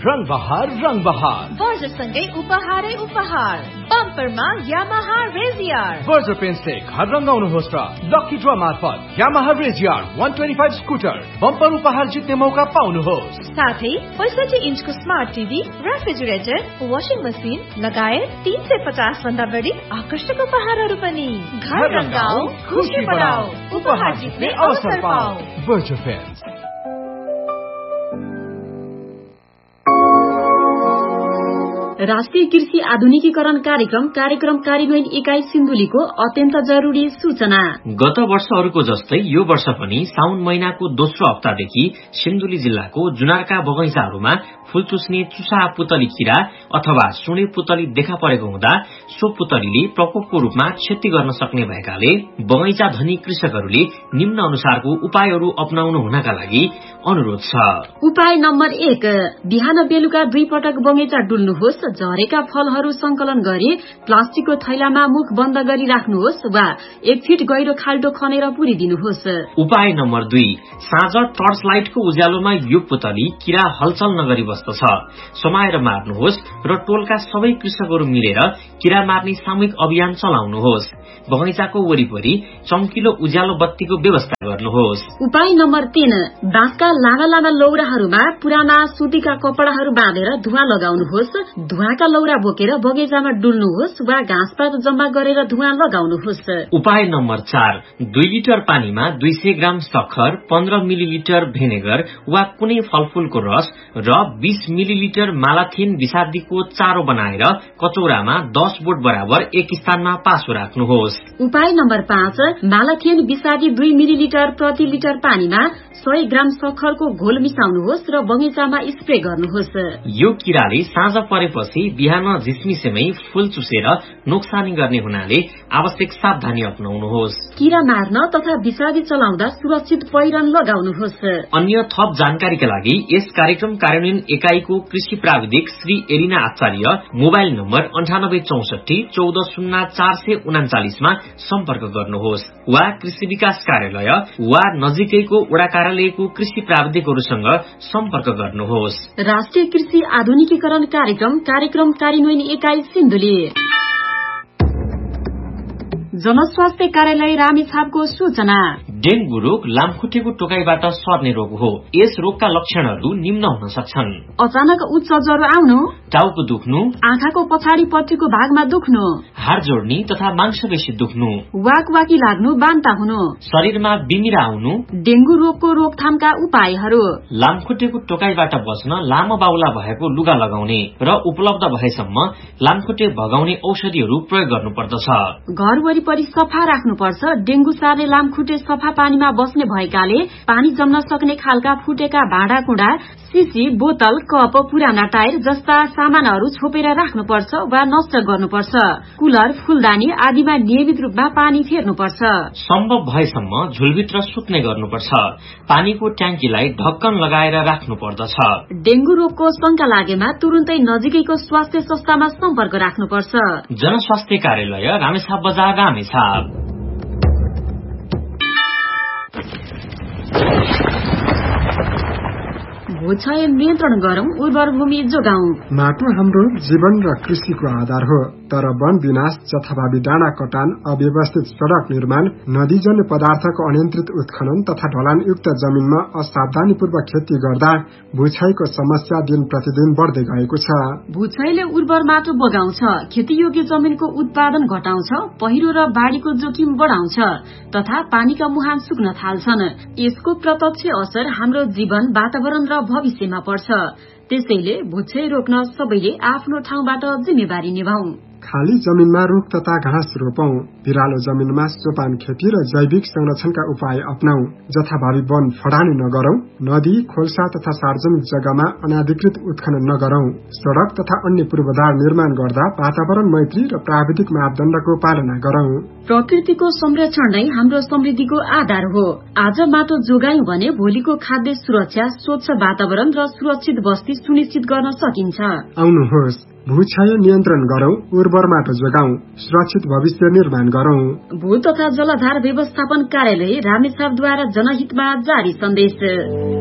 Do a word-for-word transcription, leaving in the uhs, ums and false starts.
रंग बहार रंग बहार वर्जसँगै उपहारै उपहार बम्परमा यामाहा रेजियर वर्जर पेन्टले घर रंगाउनुहोस् र लकी ड्र मार्फत यामाहा रेजियर एक सय पच्चीस स्कुटर बम्पर उपहार जित्ने मौका पाउनुहोस्। साथै पैंसठी इन्चको smart TV, refrigerator, washing machine लगायत तीन सय पचास भन्दा बढी आकर्षक उपहारहरू पनि। घर रंगाऊ, खुशी बढाऊ, उपहार जित्ने अवसर पाऊ। वर्जर पेन्ट। राष्ट्रिय कृषि आधुनिकीकरण कार्यक्रम कार्यक्रम कार्यान्वयन इकाई सिन्धुलीको अत्यन्त जरूरी सूचना। गत वर्षहरूको जस्तै यो वर्ष पनि साउन महिनाको दोस्रो हप्तादेखि सिन्धुली जिल्लाको जुनारका बगैँचाहरूमा फूल चुस्ने चुसा पुतली किरा अथवा सुणे पुतली देखा परेको हुँदा सो पुतलीले प्रकोपको रूपमा क्षति गर्न सक्ने भएकाले बगैँचा धनी कृषकहरूले निम्न अनुसारको उपायहरू अपनाउनु हुनका लागि अनुरोध छ। उपाय नम्बर एक, बिहान बेलुका दुई पटक बगैँचा डुल्नुहोस्। झरेका फलहरू संकलन गरी प्लास्टिकको थैलामा मुख बन्द गरी राख्नुहोस् वा एक फिट गहिरो खाल्टो खनेर पुरिदिनुहोस्। उपाय नम्बर दुई, साँझ टर्च लाइटको उज्यालोमा यो पुतली किरा हलचल नगरी बस्दछ समाएर मार्नुहोस् र टोलका सबै कृषकहरू मिलेर किरा मार्ने सामूहिक अभियान चलाउनुहोस्। बगैँचाको वरिपरि चम्किलो उज्यालो बत्तीको व्यवस्था गर्नुहोस्। उपाय नम्बर तीन, बाँसका लामा लामा लौराहरूमा पुराना सुतीका कपडाहरू बाँधेर धुवा लगाउनुहोस्। धुवाका लौरा बोकेर बगैँचामा डुल्नुहोस् वा घाँसपात जम्मा गरेर धुवा लगाउनुहोस्। उपाय नम्बर चार, दुई लिटर पानीमा दुई सय ग्राम सक्खर, पन्ध्र मिलिलिटर भेनेगर वा कुनै फलफूलको रस र बीस मिलिलिटर मालाथिन विषादीको चारो बनाएर कचौरामा दस बोट बराबर एक स्थानमा पासो राख्नुहोस्। उपाय नम्बर पाँच, मालाथिन विषादी दुई मिलिलिटर प्रति लिटर पानीमा सय ग्राम सक्खरको घोल मिसाउनुहोस् र बगैँचामा स्प्रे गर्नुहोस्। यो किराले साँझ परेपछि बिहान झिसमिसेमै फूल चुसेर नोक्सानी गर्ने हुनाले आवश्यक सावधानी अपनाउनुहोस्। किरा मार्न तथा विषादी चलाउँदा सुरक्षित पहिरन लगाउनुहोस्। अन्य थप जानकारीका लागि यस कार्यक्रम कार्यान्वयन एकाईको कृषि प्राविधिक श्री एलिना आचार्य मोबाइल नम्बर अन्ठानब्बे चौसठी चौध शून्य चार सय उनाचालिसमा सम्पर्क गर्नुहोस् वा कृषि विकास कार्यालय वा नजिकैको वडा कार्यालयको कृषि प्राविधिकहरूसँग सम्पर्क गर्नुहोस्। राष्ट्रिय कृषि आधुनिकीकरण कार्यक्रम कार्यक्रम कार्यान्वयन एकाई सिन्धुली। जनस्वास्थ्य कार्यालय रामेछापको सूचना। डेंगू रोग लामखुट्टेको टोकाइबाट सर्ने रोग हो। यस रोगका लक्षणहरू निम्न हुन सक्छन्: अचानक उच्च ज्वरो आउनु, टाउको दुख्नु, आँखाको पछाडि पट्टिको भागमा दुख्नु, हाड जोड्नी तथा मांसपेशी दुख्नु, वाकवाकी लाग्नु, बान्ता हुनु, शरीरमा बिमिरा आउनु। डेंगू रोगको रोकथामका उपायहरू: लामखुट्टेको टोकाइबाट बच्न लामो बाहुला भएको लुगा लगाउने र उपलब्ध भएसम्म लामखुट्टे भगाउने औषधिहरू प्रयोग गर्नुपर्दछ। घर वरिपरि सफा राख्नुपर्छ। डेंगू सार्ने लामखुट्टे सफा पानीमा बस्ने भएकाले पानी जम्न सक्ने खालका फुटेका भाँडाकुँडा, सिसी, बोतल, कप, पुराना टायर जस्ता सामानहरू छोपेर राख्नुपर्छ वा नष्ट गर्नुपर्छ। कुलर, फूलदानी आदिमा नियमित रूपमा पानी फेर्नुपर्छ। सम्भव भएसम्म झुलभित्र सुत्ने गर्नुपर्छ। पानीको ट्याङ्कीलाई ढक्कन लगाएर राख्नु पर्दछ। डेंगू रोगको शंका लागेमा तुरुन्तै नजिकैको स्वास्थ्य संस्थामा सम्पर्क राख्नुपर्छ। जनस्वास्थ्य कार्यालय रामेछाप बजार रामेछाप। भूक्षय नियन्त्रण गरौं, उर्वर भूमि जोगाउँ। माटो हाम्रो जीवन र कृषिको आधार हो, तर वन विनाश, जथाभावी डाँडा कटान, अव्यवस्थित सड़क निर्माण, नदीजन्य पदार्थको अनियन्त्रित उत्खनन तथा ढलानयुक्त जमिनमा असावधानीपूर्वक खेती गर्दा भूक्षयको समस्या दिन प्रतिदिन बढ्दै गएको छ। भूक्षयले उर्वर माटो बगाउँछ, खेतीयोग्य जमिनको उत्पादन घटाउँछ, पहिरो र बाढ़ीको जोखिम बढाउँछ तथा पानीका मुहान सुक्न थाल्छन्। यसको प्रत्यक्ष असर हाम्रो जीवन, वातावरण र भविष्यमा पर्छ। त्यसैले भूक्षय रोक्न सबैले आफ्नो ठाउँबाट जिम्मेवारी निभाऊ। खाली जमिनमा रुख तथा घाँस रोपौं, बिरालो जमिनमा सोपान खेती र जैविक संरक्षणका उपाय अपनाऊ, जथाभावी वन फडानी नगरौं, नदी, खोल्सा तथा सार्वजनिक जग्गामा अनाधिकृत उत्खनन नगरौं, सड़क तथा अन्य पूर्वाधार निर्माण गर्दा वातावरण मैत्री र प्राविधिक मापदण्डको पालना गरौं। प्रकृतिको संरक्षण नै हाम्रो समृद्धिको आधार हो। आज माटो जोगायौं भने भोलिको खाद्य सुरक्षा, स्वच्छ वातावरण र सुरक्षित बस्ती सुनिश्चित गर्न सकिन्छ। आउनुहोस्, भूक्षय नियन्त्रण गरौं, उर्वर माटो जोगाउँ, सुरक्षित भविष्य निर्माण गरौं। भू तथा जलाधार व्यवस्थापन कार्यालय रामेछापद्वारा जनहितमा जारी सन्देश।